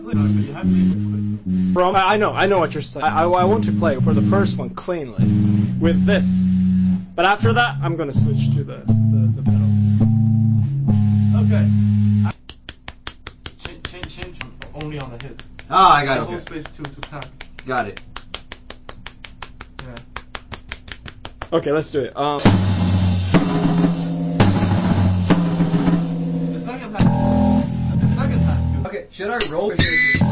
But you have to make it quick. Bro, I know what you're saying. I want to play for the first one cleanly with this, but after that I'm gonna switch to the pedal. Okay. Change only on the hits. Ah, I got it. Hold space 2 to tap. Got it. Yeah. Okay, let's do it. The second time. Okay, should I roll or should I